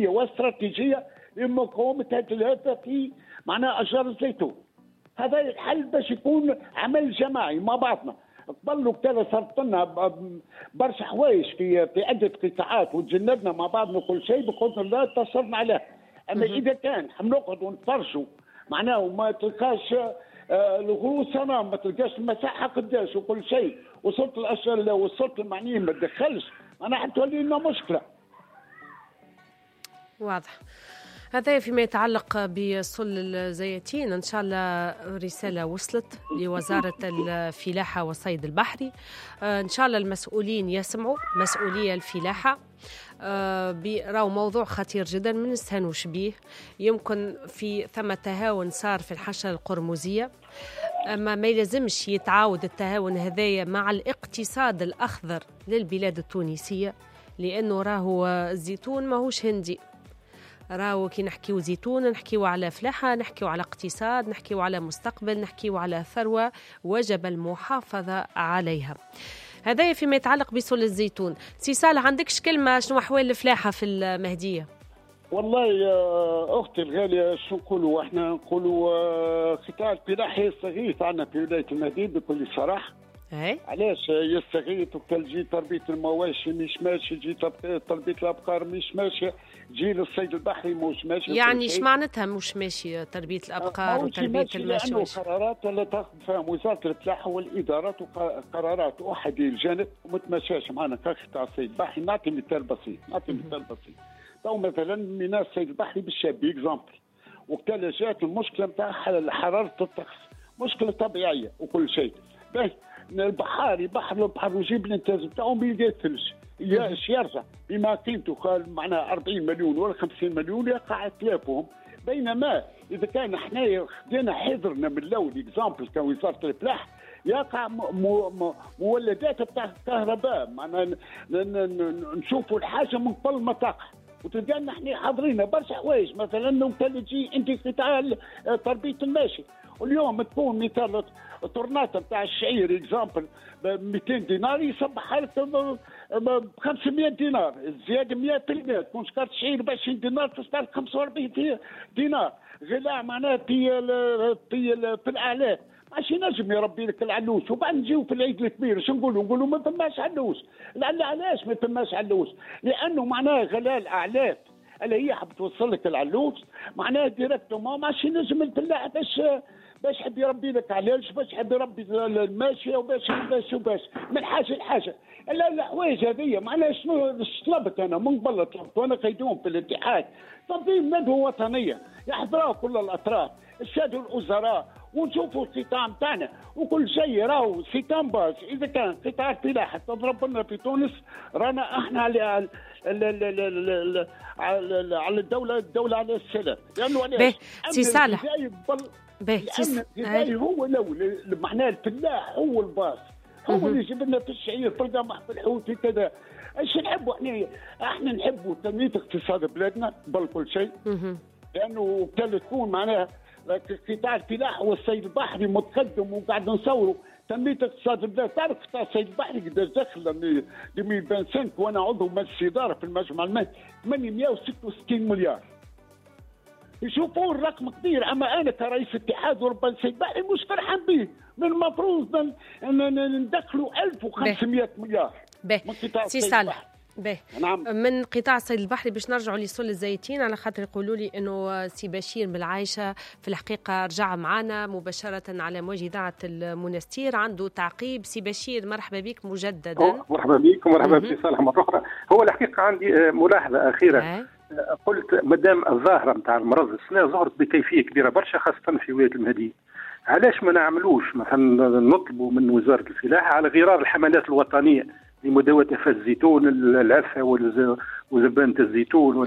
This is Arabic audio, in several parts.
عمليه واستراتيجيه لمقاومه هذا الهدف في معناها اشجار الزيتون. هذا الحل باش يكون عمل جماعي مع بعضنا. قبل وقتها صارت لنا برشا حوايج في عده قطاعات وتجندنا مع بعضنا كل شيء بقدر الله انتصرنا عليه. اما اذا كان حنقعد ونتفرجوا معناه وما تلقاش الغروس انا ما تلقاش المساحه قداش وكل شيء وصلت الاشياء وصلت المعنيين ما تدخلش انا حتولي لنا مشكله. واضح. هذا فيما يتعلق بسل الزيتين، إن شاء الله رسالة وصلت لوزارة الفلاحة والصيد البحري. إن شاء الله المسؤولين يسمعوا مسؤولية الفلاحة. راهو موضوع خطير جدا ما نستهانوش به. يمكن في ثم تهاون صار في الحشرة القرمزية، أما ما يلزمش يتعاود التهاون هذايا مع الاقتصاد الأخضر للبلاد التونسية، لأنه راهو الزيتون ماهوش هندي. راهو كي نحكيو زيتون نحكيو على فلاحة، نحكيو على اقتصاد، نحكيو على مستقبل، نحكيو على ثروة وجب المحافظة عليها. هذا فيما يتعلق بسل الزيتون. سي صالح عندكش كلمة شنو أحوال الفلاحة في المهدية؟ والله يا اختي الغاليه شو نقولوا احنا نقولوا قطاع الفلاحه يستغيث عنا في ولايه المهديه بكل صراحه. علاش يستغيث وكالجي تربيه المواشي مش ماشي، جي تربيه الابقار مش ماشي، جي للصيد البحري مش ماشي. يعني ايش معناتها مش ماشي تربيه الابقار وتربيه المواشي؟ لانه قرارات اللي تاخذ فيها وزاره الفلاحه والادارات وقرارات احاديه الجانب وما تمشاش معنا كقطاع الصيد البحري. نعطي مثال بسيط تو مثلا ميناء الصيد البحري بالشاب اكزامبل، وقتها جات المشكله نتاع حراره الطقس، مشكله طبيعيه وكل شيء. البحار يبحر ويجيب الانتاج بتاعهم بيلقى الثلج ايش يرجع بما قيمته معناها 40 مليون ولا 50 مليون يقع اتلافهم. بينما اذا كان احنا خدينا حذرنا من الاول اكزامبل كوزاره الفلاحه يقع مولدات بتاع الكهرباء، معناها نشوفوا الحاجه من قبل ما تقع. وتلقانا احنا حاضرين برشا حوايج مثلا تجي انت قطاع تربيه الماشي، واليوم تكون مثال الطرناطه بتاع الشعير اكزامبل ب 200 دينار يصبح لك ب 500 دينار، الزياده 100%. تكون شكاره شعير ب 20 دينار تصبح 45 دينار. غلاء معناها في الاعلاف ماشي نجم يربي لك العلوش. وبعد نجيو في العيد الكبير شو نقولوا ما فماش علوش. علاش ما فماش علوش؟ لانه معناها غلاء الاعلاف اللي هي حاب توصل لك العلوش معناها ديريكتومون ماشي نجم الفلاح باش حب يربي لك علاش، باش حب يربي الماشيه وباش من حاجه لحاجه. الا الحوايج هذه معناها شنو طلبت انا من قبل طلبت وانا قيدوم في الاتحاد تنظيم ندوه وطنيه يحضروا كل الاطراف الساده الوزراء ونشوفوا الختام تاعنا وكل شيء. راهو ختام باش اذا كان قطاع الفلاحه تضرب لنا في تونس رانا احنا على الدوله على السلام. لانه علاش؟ سي صالح هو الاول معناه الفلاح هو الباص، هو اللي يجيب لنا في الشعير في القمح في الحوت في كذا. ايش نحبوا احنا نحبوا تنميه اقتصاد بلادنا قبل كل شيء، لانه كان تكون معناها قطاع الفلاحه والصيد البحري متقدم وقاعد نصوروا تنميه اقتصاد البلاد. تعرف قطاع الصيد البحري قداش دخل 2025 وانا عضو مجلس اداره في المجمع المالي 866 مليار. يشوفوا الرقم كبير، اما انا كرئيس اتحاد وربان الصيد البحري مش فرحان به. من المفروض ندخلوا 1500 مليار من قطاع الصيد البحري. نعم. من قطاع الصيد البحري باش نرجعوا لسل الزيتين، على خاطر يقولوا لي انه سي بشير من العايشه في الحقيقه رجع معنا مباشره على موجه اذاعه المنستير عنده تعقيب. سي بشير مرحبا بك مجددا. مرحبا بك ومرحبا بك صالح مره اخرى. هو الحقيقه عندي ملاحظه اخيره. قلت مادام الظاهره نتاع المرض السنه ظهرت بكيفيه كبيره برشا خاصه في ولايه المهديه، علاش ما نعملوش مثلا نطلبوا من وزاره الفلاحه على غرار الحملات الوطنيه لمداواة آفات الزيتون العفة وزبانة الزيتون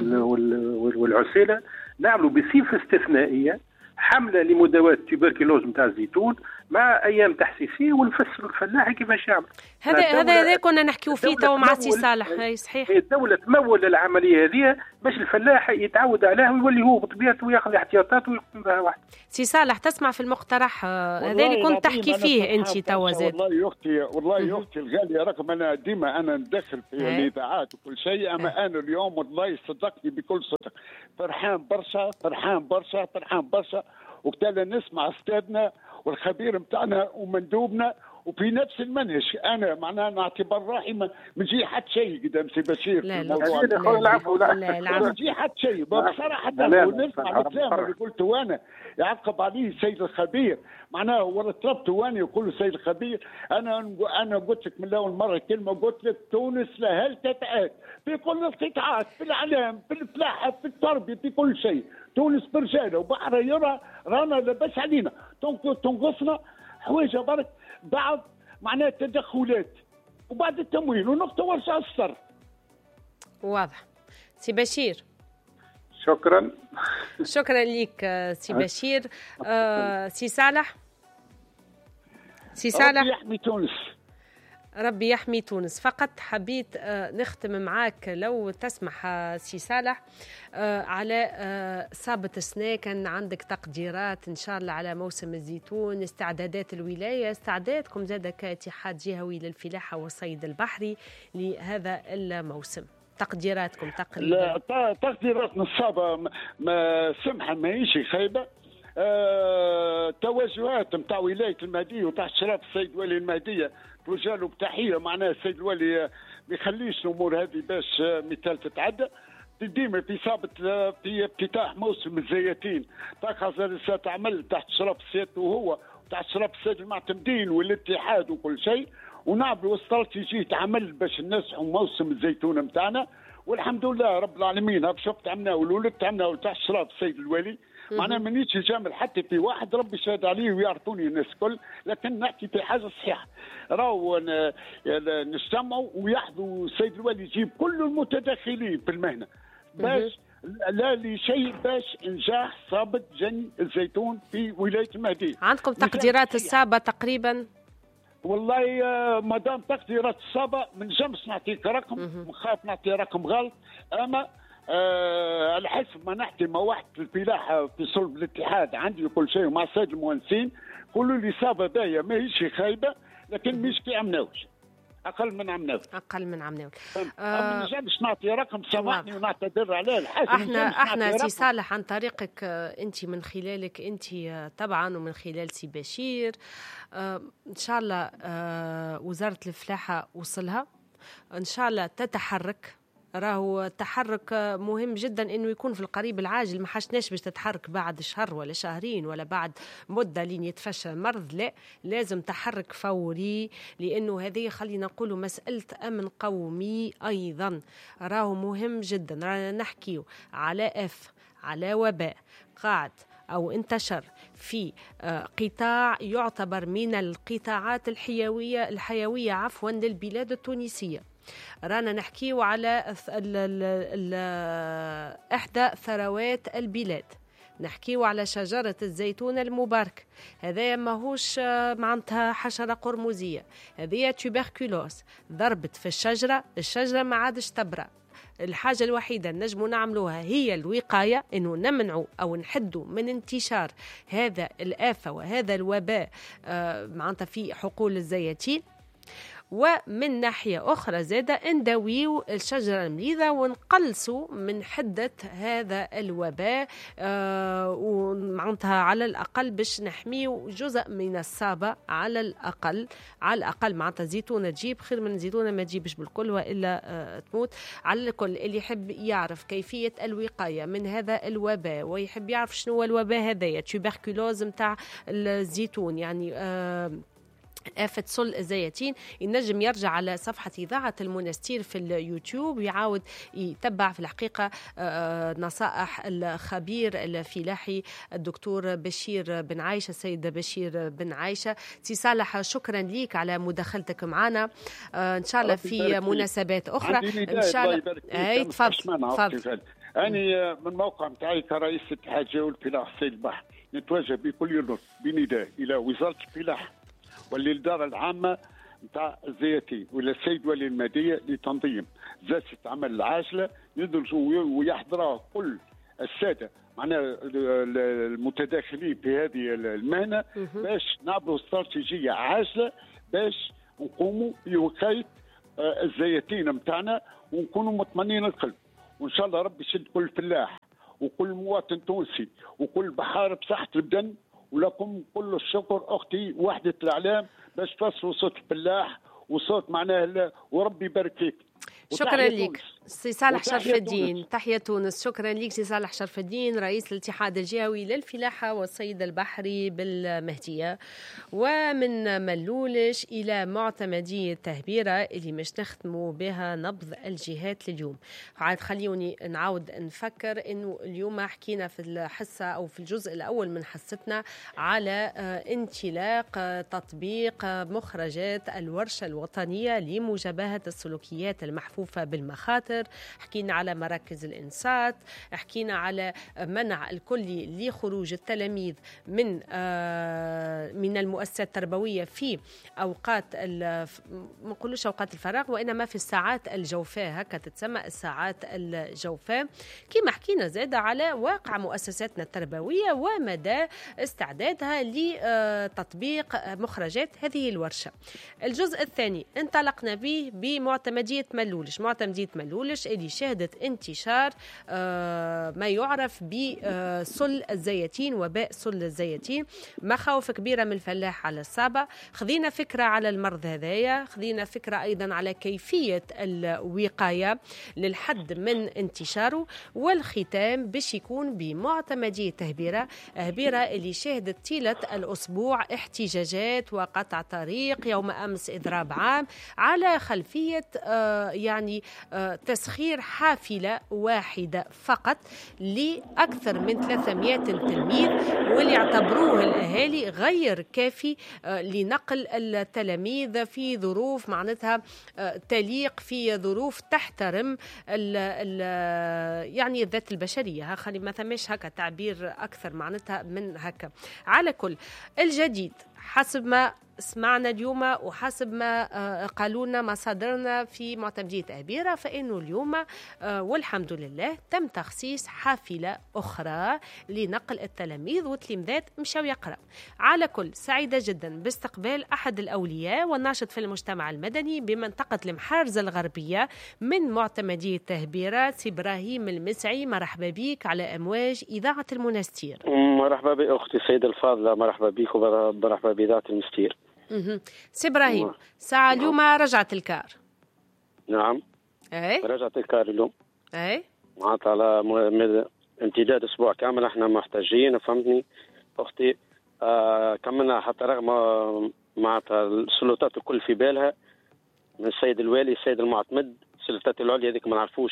والعسيلة، نعملوا بصفة استثنائية حملة لمداواة تيبركلوز نتاع الزيتون مع ايام تحسيسيه ونفسروا الفلاح كيفاش يعمل. هذا كنا نحكيو فيه تو مع سي صالح. اي صحيح. الدوله تمول العمليه هذه باش الفلاح يتعود عليها ويولي هو بطبيعته وياخذ احتياطاته ويقوم بها وحده. سي صالح تسمع في المقترح هذا اللي كنت تحكي فيه انت توا زاد. والله يا اختي الغاليه، رغم انا ديما ندخل في الاذاعات وكل شيء، اما انا اليوم والله صدقني بكل صدق فرحان برشا فرحان برشا فرحان برشا، وبالتالي نسمع استاذنا والخبير نتاعنا ومندوبنا وفي نفس المنهج. انا معناها نعتبر روحي ما نجي حتى شيء قدام سي بشير في الموضوع. لا ما نجي حتى شيء بصراحه، ونسمع الكلام اللي قلته انا يعقب عليه السيد الخبير، معناها ولا طلبت وانا يقول السيد الخبير. انا قلت لك من اول مره كلمه، قلت لك تونس لها التتعات في كل القطاعات، في الاعلام، في الفلاحه، في التربيه، في كل شيء. تونس برجاله وبحر يرى رانا لاباس علينا، تنقصنا حوايج برك بعض معناها التدخلات وبعد التمويل ونقطه ورشة السر. واضح. سي بشير شكرا لك سي بشير. سي صالح. ربي يحمي تونس. ربي يحمي تونس. فقط حبيت نختم معاك لو تسمح سي صالح على صابة السنة. كان عندك تقديرات إن شاء الله على موسم الزيتون، استعدادات الولاية، استعدادكم زاد كاتحاد جهوي للفلاحة والصيد البحري لهذا الموسم، تقديراتكم تقريبا؟ لا تقديراتنا الصابة ما سمحة ماهيش خايبة. توجهات نتاع ولاية المهدية وتحت شراف السيد ولي المهدية توجه له بتحية، معناها السيد الولي ما يخليش الأمور هذه باش مثال تتعدى. ديما في صابت في افتتاح موسم الزيتين تاخذ رسالة عمل تحت شراف السيد وهو وتحت شراف السيد المعتمدين والاتحاد وكل شيء، ونعملوا استراتيجية عمل باش ننسحوا موسم الزيتون نتاعنا. والحمد لله رب العالمين شفت عملناه والولدت عملناه تحت شراف السيد الولي. معناها مانيش جامل حتى في واحد، ربي شهد عليه ويعرفوني الناس الكل، لكن نحكي في حاجه صحيحه. راهو نجتمعوا ويحضوا السيد الولي يجيب كل المتدخلين في المهنه باش لا لشيء باش انجاح صابت جني الزيتون في ولايه المهديه. عندكم تقديرات الصابه تقريبا؟ والله مادام تقديرات الصابه من جمس نعطيك رقم، نخاف نعطي رقم غلط، اما على حسب ما نحكي مع واحد الفلاحه في صلب الاتحاد عندي كل شيء ومع السيد المهندسين كل اللي صابه باهيه ماهيش خايبه، لكن مش في عمناوش، اقل من عمناوش. ما نجمش نعطي رقم، سامحني ونعتذر عليه. احنا سي صالح عن طريقك انت، من خلالك انت طبعا ومن خلال سي بشير ان شاء الله وزاره الفلاحه وصلها ان شاء الله تتحرك. راهو تحرك مهم جدا انه يكون في القريب العاجل، ما حشناش باش تتحرك بعد شهر ولا شهرين ولا بعد مده لين يتفشى المرض، لا لازم تحرك فوري، لانه هذه خلينا نقولوا مساله امن قومي ايضا. راهو مهم جدا. رانا نحكيو على وباء قاعد أو انتشر في قطاع يعتبر من القطاعات الحيوية للبلاد التونسية. رانا نحكيو على إحدى ثروات البلاد، نحكيو على شجرة الزيتون المبارك. هذا ماهوش معناتها حشرة قرمزية، هذه تيوبركلوز ضربت في الشجرة ما عادش تبرأ. الحاجة الوحيدة نجموا نعملوها هي الوقاية، إنه نمنعوا أو نحدوا من انتشار هذا الآفة وهذا الوباء معناتها في حقول الزيتين. ومن ناحية أخرى زادة نداويو الشجرة المريضة ونقلصوا من حدة هذا الوباء ومعناتها على الأقل باش نحميو جزء من الصابة على الأقل معناتها زيتونة تجيب خير من زيتونة ما تجيبش بالكل وإلا تموت. على الكل اللي يحب يعرف كيفية الوقاية من هذا الوباء ويحب يعرف شنو هو الوباء هذايا تيوبركلوز متاع الزيتون يعني آفة صل الزيتين، ينجم يرجع على صفحة إذاعة المنستير في اليوتيوب ويعاود يتبع في الحقيقة نصائح الخبير الفلاحي الدكتور بشير بن عايشة، السيد بشير بن عايشة. سي صالح شكرا ليك على مداخلتك معنا، إن شاء الله في مناسبات أخرى إن شاء الله. تفضل. أنا من موقع متاعي كرئيس اتحاد جهوي الفلاحة الصيد البحري نتوجه بكل لطف بنداء الى وزاره الفلاحه وللاداره العامه نتاع الزيتين والى السيد ولي المدينه لتنظيم جلسه عمل العاجله يدرسوا ويحضروا كل الساده معناها المتداخلين في هذه المهنه باش نعملوا استراتيجيه عاجله باش نقوموا بوقايه الزيتين نتاعنا ونكونوا مطمئنين القلب، وان شاء الله ربي يشد كل فلاح وكل مواطن تونسي وكل بحار بصحه البدن. ولكم كل الشكر اختي وحده الاعلام باش توصلوا صوت الفلاح وصوت معناه وربي يبارك فيك. شكرا لك سي صالح شرف الدين، تحية تونس. شكرا لك سي صالح شرف الدين رئيس الاتحاد الجهوي للفلاحة والصيد البحري بالمهدية. ومن ملولش إلى معتمدية تهبيرة اللي مش نختموا بها نبض الجهات لليوم. عاد خليوني نعاود نفكر إنه اليوم حكينا في الحصة أو في الجزء الأول من حصتنا على انطلاق تطبيق مخرجات الورشة الوطنية لمجابهة السلوكيات المحفوفة بالمخاطر. حكينا على مراكز الإنصات، حكينا على منع الكلي لخروج التلاميذ من المؤسسات التربوية في أوقات ما نقولوش أوقات الفراغ وإنما في الساعات الجوفاء، هكا تتسمى الساعات الجوفاء. كما حكينا زاد على واقع مؤسساتنا التربوية ومدى استعدادها لتطبيق مخرجات هذه الورشة. الجزء الثاني انطلقنا به بمعتمدية ملولش. معتمدية ملولش اللي شهدت انتشار ما يعرف بسل الزيتين، وباء سل الزيتين، مخاوف كبيرة من الفلاح على الصابة. خذينا فكرة على المرض هذايا، خذينا فكرة أيضا على كيفية الوقاية للحد من انتشاره. والختام باش يكون بمعتمدية تهبيرة اللي شهدت طيلة الأسبوع احتجاجات وقطع طريق، يوم أمس إضراب عام على خلفية يعني تسخير حافلة واحدة فقط لأكثر من 300 تلميذ، واللي اعتبروه الأهالي غير كافي لنقل التلاميذ في ظروف معناتها تليق، في ظروف تحترم يعني الذات البشرية. خلي ما ثمش هكا تعبير أكثر معناتها من هكا. على كل الجديد حسب ما سمعنا اليوم وحسب ما قالوا لنا مصادرنا في معتمدية تهبيرة، فإنه اليوم والحمد لله تم تخصيص حافلة أخرى لنقل التلاميذ والتلميذات مشاو يقرأ. على كل سعيدة جدا باستقبال أحد الأولياء والناشط في المجتمع المدني بمنطقة المحارزة الغربية من معتمدية تهبيرة، سي إبراهيم المسعي. مرحبا بك على أمواج إذاعة المنستير. مرحبا بأختي السيدة الفاضلة، مرحبا بك ومرحبا بإذاعة المنستير. سي إبراهيم، ساعة اليوم رجعت الكار. نعم. اي رجعت الكار اليوم. اي معناتها على امتداد اسبوع كامل احنا محتاجين، فهمتني اختي. كملنا حتى رغم معناتها السلطات الكل في بالها، من السيد الوالي السيد المعتمد، السلطات العليا هذيك ما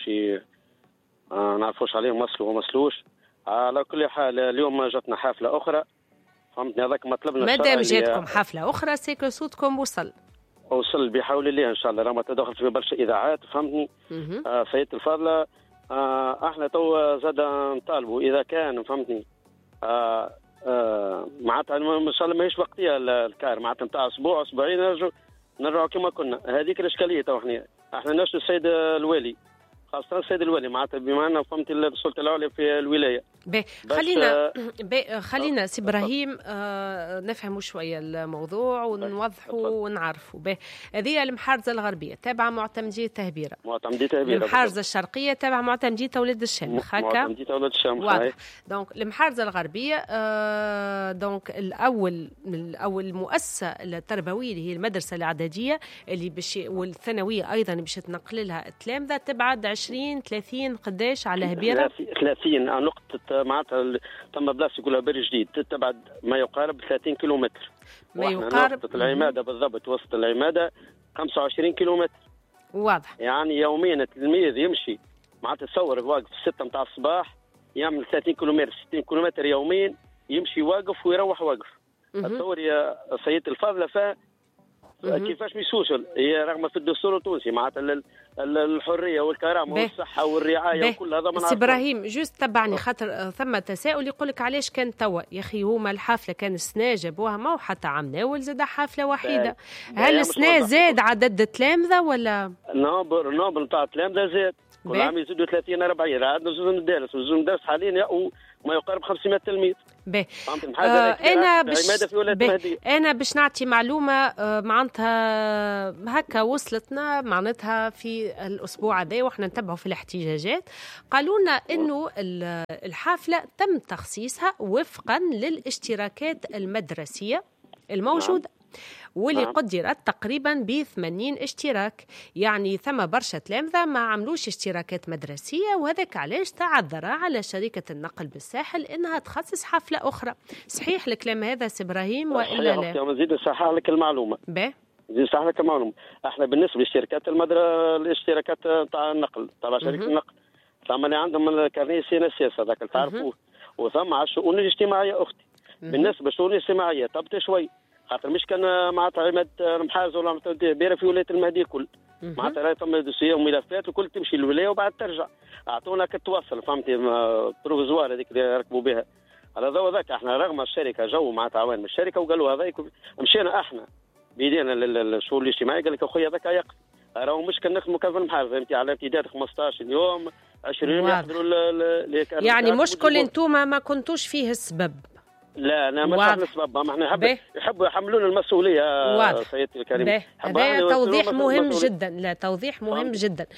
نعرفوش عليهم وصلوا وما وصلوش. على كل حال اليوم جاتنا حافلة أخرى، فهمتني. هذاك مطلبنا مادام جاتكم حفلة أخرى سيكو صوتكم وصل بحول الله إن شاء الله. راما تدخل في برشا إذاعات، فهمتني. سيدة الفاضلة، احنا تو زاد نطالبوا إذا كان فهمتني معناتها إن شاء الله ماهيش وقتية الكار، معناتها نتاع أسبوع أسبوعين نرجعوا كما كنا. هذيك الإشكالية تو احنا نشتو السيد الوالي، خاصة السيد الوالي معناتها بما أنه فهمت السلطة العليا في الولاية. خلينا سي إبراهيم نفهموا شوية الموضوع ونوضحوا ونعرفوا. هذه المحارزة الغربية تابعة معتمدية تهبيرة. المحارزة الشرقية تابعة معتمدية ولاد الشام. معتمدية ولاد الشام. واضح. دونك المحارزة الغربية دونك الأول مؤسسة التربوية اللي هي المدرسة الإعدادية اللي والثانوية أيضا باش تنقل لها التلامذة تبعد 20-30 قداش على هبيرة؟ 30 نقطة معناتها تم بلاصة يقولها بري جديد، تبعد ما يقارب 30 كيلومتر. ما يقارب نقطة العمادة بالضبط، وسط العمادة 25 كيلومتر. واضح. يعني يوميا التلميذ يمشي معناتها تصور واقف 6 متاع الصباح يعمل 30 كيلومتر 60 كيلومتر يوميا، يمشي واقف ويروح واقف. تصور يا سيدة الفاضلة كيفاش مش سوشيال؟ هي رغم في الدستور التونسي معناتها الحريه والكرامه والصحه والرعايه وكل هذا ما نعرفش. ابراهيم جوست تبعني خاطر ثم تساؤل يقول لك علاش كان توا يا اخي هما الحفله كان السنه جابوها ما حتى عم ناول زاد حفله وحيده. هل السنه زاد عدد التلامذه ولا النوبل نتاع التلامذه زاد كل عام يزيدوا 30 40 عندنا زوج مدارس وزوج مدارس حاليا ما يقارب 500 تلميذ. انا باش نعطي معلومه معناتها هكا وصلتنا معناتها في الاسبوع هذا واحنا نتبعوا في الاحتجاجات. قالوا لنا انه الحفله تم تخصيصها وفقا للاشتراكات المدرسيه الموجوده واللي قدرت تقريبا ب 80 اشتراك. يعني ثم برشا تلامذة ما عملوش اشتراكات مدرسية وهذاك علاش تعذر على شركة النقل بالساحل انها تخصص حفلة اخرى. صحيح الكلام هذا سي ابراهيم والا لا؟ نزيد نصحح لك المعلومة. نزيد نصحح لك المعلومة. احنا بالنسبة للشركات الاشتراكات تاع النقل تاع شركة النقل ثم اللي عندهم الكارنيه CNSS هذاك تعرفوه وثم على الشؤون الاجتماعية اختي. بالنسبة للشؤون الاجتماعية طبت شوي خاطر مش كان معناتها عماد محاز ولا بيرة في ولايه المهدي الكل معناتها راهي ثم دوسيه وملفات وكل تمشي للولايه وبعد ترجع اعطونا كتوصل فهمتي بروفيزوار هذيك اللي ركبوا بها على ضوء ذاك. احنا رغم الشركه جو معناتها عوان من الشركه وقالوا هذا مشينا احنا بيدينا للشؤون الاجتماعيه قال لك اخويا هذاك يقف راهو مش كان نخدموا كيف المحل فهمتي على امتداد 15 يوم 20 يوم يحضروا يعني مشكل انتم ما كنتوش فيه السبب. لا انا ما نحن السبب ما احنا يحبوا يحملون المسؤوليه سيدتي الكريم. هذا توضيح مهم جدا. لا توضيح مهم جدا.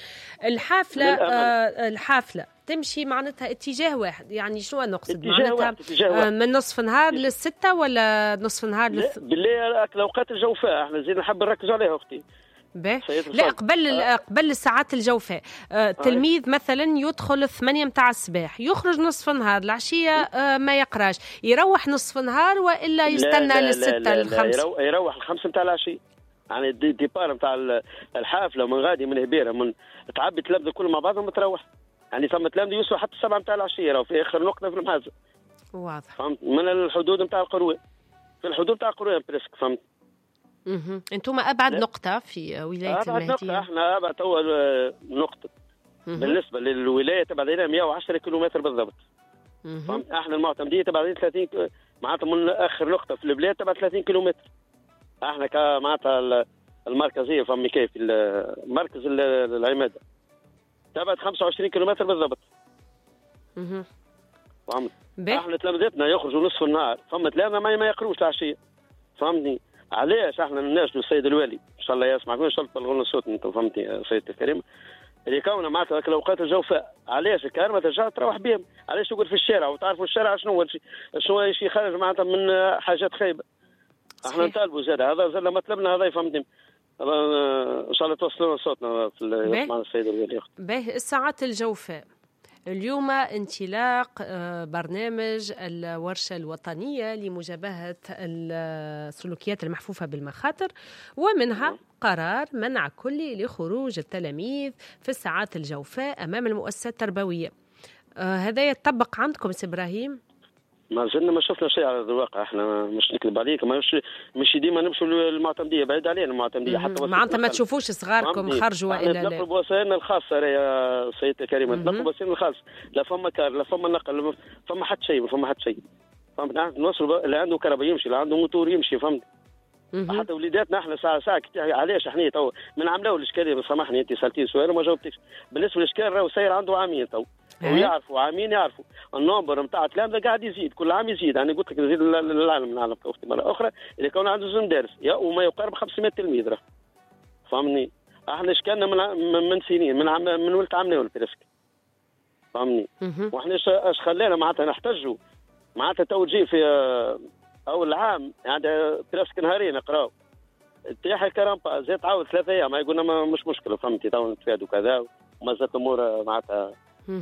الحفله تمشي معناتها اتجاه واحد. يعني شنو نقصد معناتها من نصف نهار للستة ولا نصف نهار بالليل الاوقات الجوفاء احنا زين نحب نركزوا عليها اختي. لا قبل الساعات الجوفاء تلميذ مثلا يدخل 8 متاع الصباح يخرج نصف نهار العشية ما يقراش يروح نصف نهار وإلا يستنى للستة للخمس يروح ال5 متاع العشية. يعني الديبار متاع الحافلة من غادي من هبيرة من تعبي تلامذة كل مع بعضهم تروح. يعني ثم تلامذة يوصلوا حتى 7 متاع العشية راهو في آخر نقطة في المحازة. واضح. فهمت من الحدود متاع القروة في الحدود متاع القروة بريسك فهمت. انتم ابعد نقطه في ولايه المهدي. نقطة احنا ابعد اول نقطه بالنسبه للولايه تبعد لنا 110 كيلومتر بالضبط. احنا المعتمديه تبعد 30 معناتها من اخر نقطه في البلاد تبعد 30 كيلومتر. احنا معناتها المركزيه فمي كيف مركز العماده تبعد 25 كيلومتر بالضبط. فهمت. احنا تلامذتنا يخرجوا نصف النهار فما تلامذه ما يقروش العشيه فهمتني. علاش احنا نناشدوا السيد الوالي ان شاء الله يسمعكم ان شاء الله تبلغوا لنا الصوت انتم فهمتي يا سيدتي الكريمه اللي كونه معناتها الاوقات الجوفاء علاش الكهرباء ترجع تروح بهم علاش يقول في الشارع وتعرفوا الشارع شنو شيء خارج معناتها من حاجات خايبه. احنا نطالبوا زاد هذا زاد مطلبنا هذا فهمتني ان شاء الله توصلوا صوتنا في مع السيد الوالي. باهي الساعات الجوفاء اليوم انطلاق برنامج الورشة الوطنية لمجابهة السلوكيات المحفوفة بالمخاطر ومنها قرار منع كلي لخروج التلاميذ في الساعات الجوفاء أمام المؤسسات التربوية. هذا يتطبق عندكم سي إبراهيم؟ ما زلنا ما شفنا شيء على الواقع. احنا مش نكذب عليك مش ديما نمشوا للمعتمديه بعيد علينا المعتمديه حتى معناتها ما تشوفوش صغاركم خرجوا والا لا. نطلب وسائلنا الخاصه يا سيدتي الكريمه نطلب وسائلنا الخاصه لا فما كار لا فما نقل فما حتى شيء فهمت. نوصلوا اللي عنده كهرباء يمشي اللي عنده موتور يمشي فهمت. حتى وليداتنا احنا ساعه علاش احنا تو من عملوا الاشكاليه سامحني انت سالتي سؤال وما جاوبتكش. بالنسبه للاشكال راهو ساير عنده عامين تو ويعرفوا عامين يعرفوا النمبر نتاع التلامذه قاعد يزيد كل عام يزيد. يعني قلت لك يزيد العالم اختي مره اخرى اللي كون عنده زوج مدارس وما يقارب 500 تلميذ راه فهمني. احنا اشكالنا من سنين من ولد عامنا بريسك فهمني. واحنا ايش خلانا معناتها نحتاجوا معناتها تو تجي في اول عام يعني بريسك نهارين نقراو تيح الكرامبا زاد تعاود 3 ايام يقولنا مش مشكله فهمتي تو نتفادوا كذا وما زالت الامور معناتها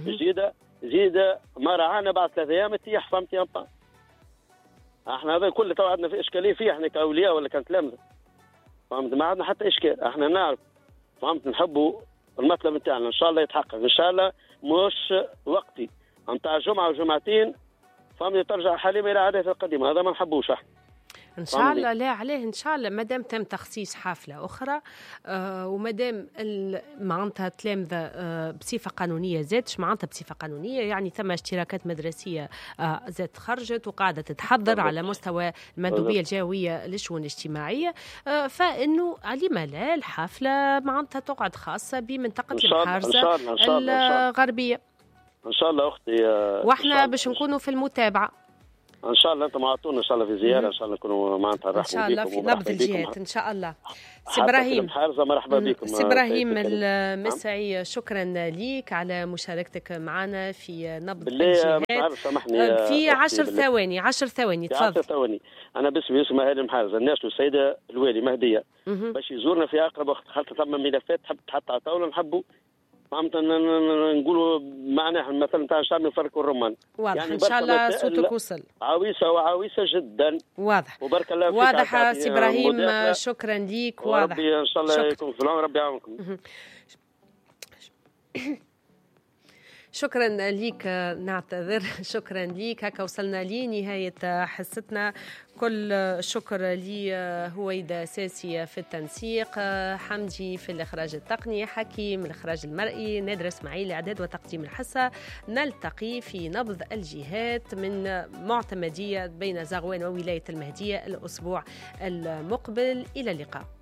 زيد ما رعانا بعد 3 ايام تيح فهمتي امبا. احنا هذا كله تو عندنا في اشكاليه فيه احنا كاولياء ولا كتلامذه فهمت. ما عندنا حتى اشكال احنا نعرف فهمت نحبوا المطلب نتاعنا ان شاء الله يتحقق ان شاء الله مش وقتي نتاع جمعه وجمعتين فهمتني ترجع حليمه الى عاداتها القديمه هذا ما نحبوش احنا. ان شاء الله. لا عليه ان شاء الله، ما دام تم تخصيص حافله اخرى وما دام معناتها تلامذه بصفه قانونيه زادش، معناتها بصفه قانونيه يعني ثم اشتراكات مدرسيه زاد خرجت وقاعده تتحضر على مستوى المندوبيه الجويه للشؤون الاجتماعيه، فانه لما لا الحفله معناتها تقعد خاصه بمنطقه المحارزه الغربيه ان شاء الله اختي. واحنا باش نكونوا في المتابعه ان شاء الله. انتم عطونا ان شاء الله في زياره، ان شاء الله نكونوا معناتها ان شاء الله في نبض الجهات ان شاء الله. سي ابراهيم مرحبا بكم. سي ابراهيم المسعي، شكرا ليك على مشاركتك معنا في نبض الجهات. في 10 ثواني 10 ثواني تفضل. 10 ثواني. انا باسمي يوسف مهدي المحارزه، الناس والسيده الوالي مهديه باش يزورنا في اقرب وقت، خاطر ثم ملفات تحب تحط على طاوله نحبوا فهمت نقولوا معناها مثلا تاع الشعب نفركوا الرمان. واضح يعني ان شاء الله صوتك وصل. عويسه جدا. واضح وبارك الله فيك. واضح سي ابراهيم، شكرا ليك. واضح ربي ان شاء الله يكون في العون، ربي يعاونكم. شكرا ليك، نعتذر. شكرا ليك. هكا وصلنا لنهاية حصتنا. كل شكر لي هويدا ساسي في التنسيق، حمدي في الإخراج التقني، حكيم الإخراج المرئي، نادر اسماعيل إعداد وتقديم الحصة. نلتقي في نبض الجهات من معتمدية بين زغوان وولاية المهدية الأسبوع المقبل. إلى اللقاء.